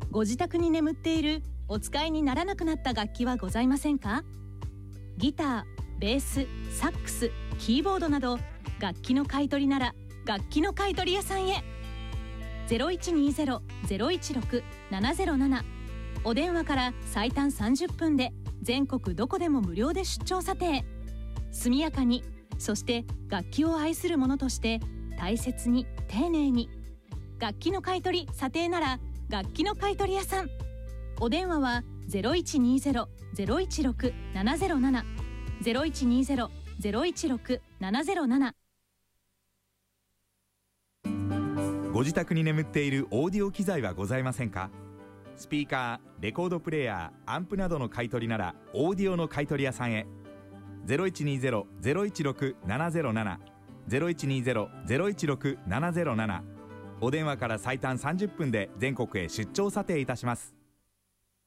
ご自宅に眠っているお使いにならなくなった楽器はございませんか？ギター、ベース、サックス、キーボードなど楽器の買い取りなら楽器の買い取り屋さんへ。 0120-016-707 お電話から最短30分で全国どこでも無料で出張査定。速やかに、そして楽器を愛する者として大切に丁寧に。楽器の買い取り査定なら楽器の買い取り屋さん。お電話は 0120-016-707 0120-016-707。 ご自宅に眠っているオーディオ機材はございませんか？スピーカー、レコードプレーヤー、アンプなどの買い取りならオーディオの買い取り屋さんへ。0120-016-707 0120-016-707。お電話から最短30分で全国へ出張査定いたします。